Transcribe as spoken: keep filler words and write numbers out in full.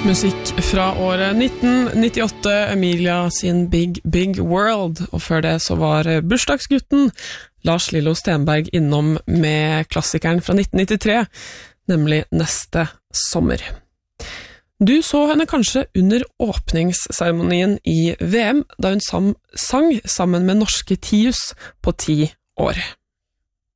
Musikk fra året nitten nittiåtte, Emilia sin Big Big World, og før det så var bursdagsgutten Lars Lillo Stenberg innom med klassikeren fra nitten nittitre, nemlig Neste sommer. Du så henne kanskje under åpningsseremonien i V M, da hun sam sang sammen med norske Tius på ti år.